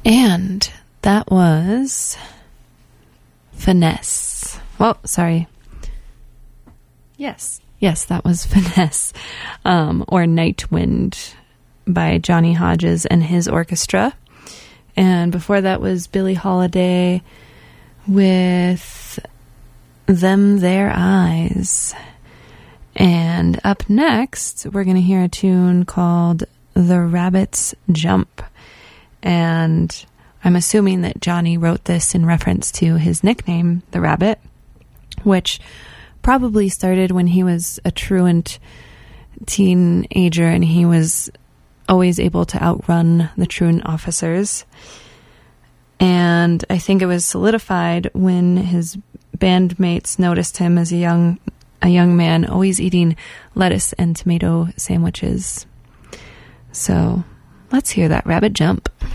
And that was Finesse. Well, sorry. Yes, that was Finesse, or Night Wind by Johnny Hodges and his orchestra. And before that was Billie Holiday with Them Their Eyes. And up next, we're going to hear a tune called The Rabbit's Jump. And I'm assuming that Johnny wrote this in reference to his nickname, the Rabbit, which probably started when he was a truant teenager and he was always able to outrun the truant officers. And I think it was solidified when his bandmates noticed him as a young man always eating lettuce and tomato sandwiches. So let's hear that Rabbit Jump.